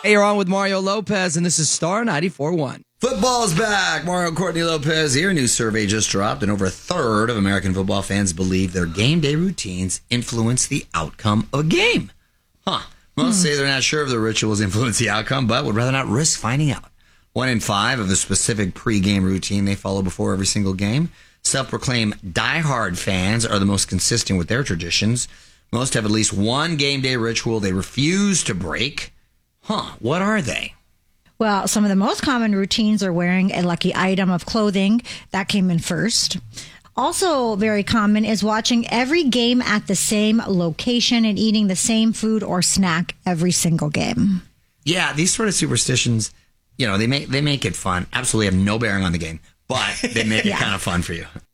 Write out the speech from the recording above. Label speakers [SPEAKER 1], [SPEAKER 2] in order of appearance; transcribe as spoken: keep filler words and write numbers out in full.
[SPEAKER 1] Hey, you're on with Mario Lopez, and this is Star ninety-four point one.
[SPEAKER 2] Football's back. Mario Courtney Lopez here. A new survey just dropped, and over a third of American football fans believe their game day routines influence the outcome of a game. Huh. Most hmm. say they're not sure if the rituals influence the outcome, but would rather not risk finding out. One in five of the specific pre-game routine they follow before every single game. Self-proclaimed diehard fans are the most consistent with their traditions. Most have at least one game day ritual they refuse to break. Huh. What are they?
[SPEAKER 3] Well, some of the most common routines are wearing a lucky item of clothing. That came in first. Also very common is watching every game at the same location and eating the same food or snack every single game.
[SPEAKER 2] Yeah, these sort of superstitions, you know, they make they make it fun. Absolutely have no bearing on the game, but they make yeah. it kind of fun for you.